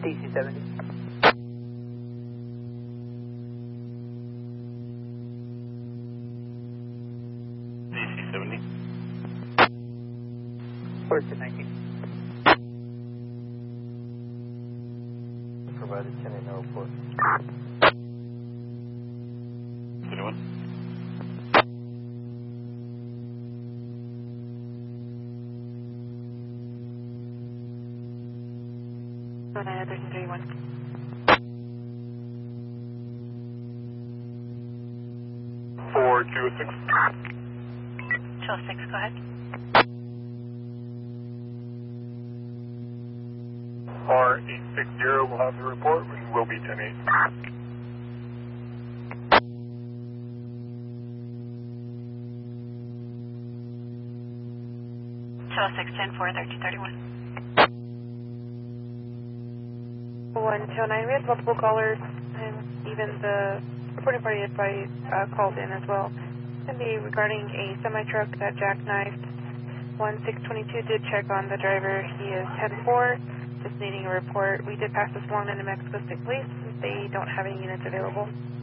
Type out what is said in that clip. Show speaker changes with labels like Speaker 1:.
Speaker 1: DC-70.
Speaker 2: DC-70.
Speaker 1: Forward to 19.
Speaker 3: Provided 10-8 no report.
Speaker 2: 31.
Speaker 4: Oh, 931.
Speaker 2: 4206.
Speaker 4: 206, go ahead.
Speaker 2: R860 will have the report and will be 10-8.
Speaker 4: 206, 10-4, 1331.
Speaker 5: 129, we had multiple callers, and even the reporting party advice called in as well. It's going to be regarding a semi-truck that jackknifed. 1622 did check on the driver. He is 10-4, just needing a report. We did pass this along to New Mexico State Police. They don't have any units available.